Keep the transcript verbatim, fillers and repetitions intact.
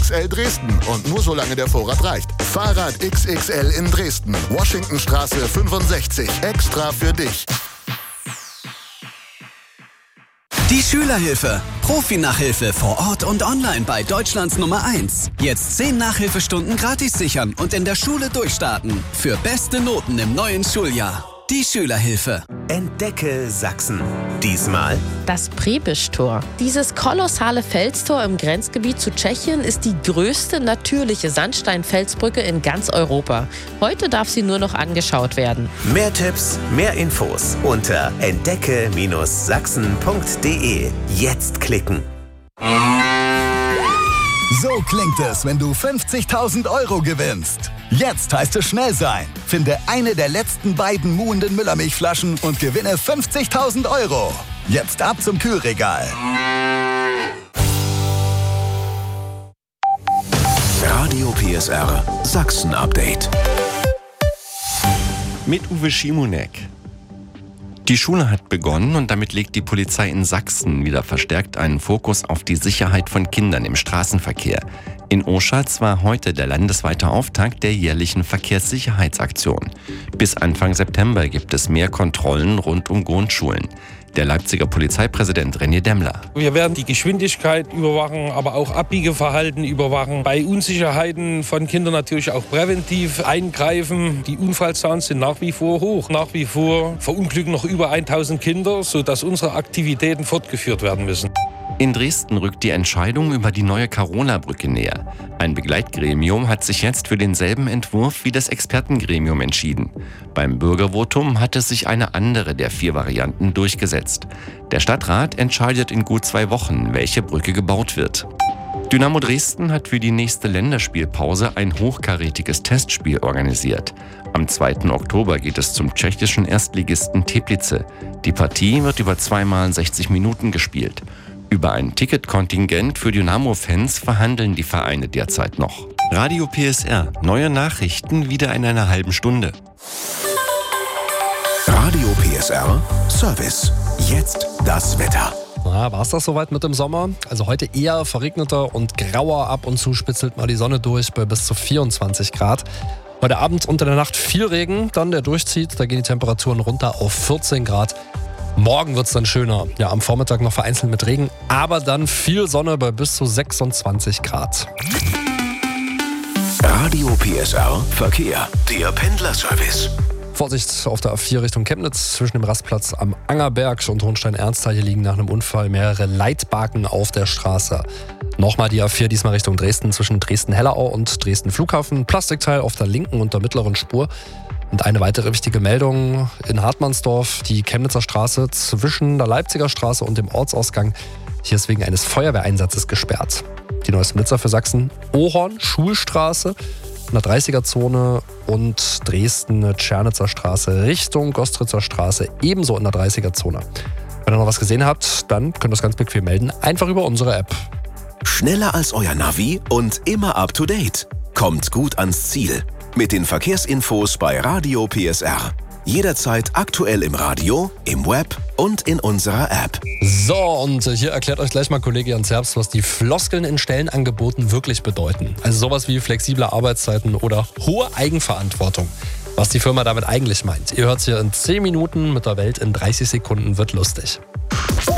X L Dresden und nur solange der Vorrat reicht. Fahrrad X X L in Dresden. Washingtonstraße fünfundsechzig. Extra für dich. Die Schülerhilfe. Profi-Nachhilfe vor Ort und online bei Deutschlands Nummer eins. Jetzt zehn Nachhilfestunden gratis sichern und in der Schule durchstarten. Für beste Noten im neuen Schuljahr. Die Schülerhilfe. Entdecke Sachsen. Diesmal das Prebisch-Tor. Dieses kolossale Felstor im Grenzgebiet zu Tschechien ist die größte natürliche Sandsteinfelsbrücke in ganz Europa. Heute darf sie nur noch angeschaut werden. Mehr Tipps, mehr Infos unter entdecke Sachsen punkt de. Jetzt klicken. So klingt es, wenn du fünfzigtausend Euro gewinnst. Jetzt heißt es schnell sein. Finde eine der letzten beiden muhenden Müllermilchflaschen und gewinne fünfzigtausend Euro. Jetzt ab zum Kühlregal. Radio P S R Sachsen Update. Mit Uwe Schimonek. Die Schule hat begonnen und damit legt die Polizei in Sachsen wieder verstärkt einen Fokus auf die Sicherheit von Kindern im Straßenverkehr. In Oschatz war heute der landesweite Auftakt der jährlichen Verkehrssicherheitsaktion. Bis Anfang September gibt es mehr Kontrollen rund um Grundschulen. Der Leipziger Polizeipräsident René Demmler. Wir werden die Geschwindigkeit überwachen, aber auch Abbiegeverhalten überwachen. Bei Unsicherheiten von Kindern natürlich auch präventiv eingreifen. Die Unfallzahlen sind nach wie vor hoch. Nach wie vor verunglücken noch über tausend Kinder, sodass unsere Aktivitäten fortgeführt werden müssen. In Dresden rückt die Entscheidung über die neue Carola-Brücke näher. Ein Begleitgremium hat sich jetzt für denselben Entwurf wie das Expertengremium entschieden. Beim Bürgervotum hatte sich eine andere der vier Varianten durchgesetzt. Der Stadtrat entscheidet in gut zwei Wochen, welche Brücke gebaut wird. Dynamo Dresden hat für die nächste Länderspielpause ein hochkarätiges Testspiel organisiert. Am zweiten Oktober geht es zum tschechischen Erstligisten Teplice. Die Partie wird über zweimal sechzig Minuten gespielt. Über ein Ticketkontingent für Dynamo-Fans verhandeln die Vereine derzeit noch. Radio P S R. Neue Nachrichten wieder in einer halben Stunde. Radio P S R Service. Jetzt das Wetter. Na, war es das soweit mit dem Sommer? Also heute eher verregneter und grauer, ab und zu spitzelt mal die Sonne durch bei bis zu vierundzwanzig Grad. Heute Abend unter der Nacht viel Regen, dann der durchzieht, da gehen die Temperaturen runter auf vierzehn Grad. Morgen wird es dann schöner. Ja, am Vormittag noch vereinzelt mit Regen, aber dann viel Sonne bei bis zu sechsundzwanzig Grad. Radio P S R Verkehr. Der Pendlerservice. Vorsicht auf der A vier Richtung Chemnitz. Zwischen dem Rastplatz am Angerberg und Hohenstein-Ernsthal. Hier liegen nach einem Unfall mehrere Leitbaken auf der Straße. Nochmal die A vier, diesmal Richtung Dresden, zwischen Dresden-Hellerau und Dresden-Flughafen. Plastikteil auf der linken und der mittleren Spur. Und eine weitere wichtige Meldung in Hartmannsdorf, die Chemnitzer Straße zwischen der Leipziger Straße und dem Ortsausgang. Hier ist wegen eines Feuerwehreinsatzes gesperrt. Die neuesten Blitzer für Sachsen: Ohorn, Schulstraße in der dreißiger-Zone und Dresden, Tschernitzer Straße Richtung Gostritzer Straße, ebenso in der dreißiger-Zone. Wenn ihr noch was gesehen habt, dann könnt ihr das ganz bequem melden, einfach über unsere App. Schneller als euer Navi und immer up to date. Kommt gut ans Ziel. Mit den Verkehrsinfos bei Radio P S R. Jederzeit aktuell im Radio, im Web und in unserer App. So, und hier erklärt euch gleich mal Kollege Jan Zerbst, was die Floskeln in Stellenangeboten wirklich bedeuten. Also sowas wie flexible Arbeitszeiten oder hohe Eigenverantwortung. Was die Firma damit eigentlich meint. Ihr hört es hier in zehn Minuten, mit der Welt in dreißig Sekunden wird lustig.